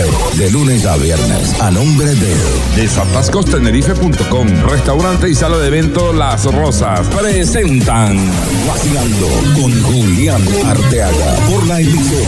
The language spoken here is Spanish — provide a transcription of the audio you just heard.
de lunes a viernes, a nombre de Desatascostenerife.com, restaurante y sala de evento Las Rosas. presentan Vacilando con Julián Arteaga por la emisora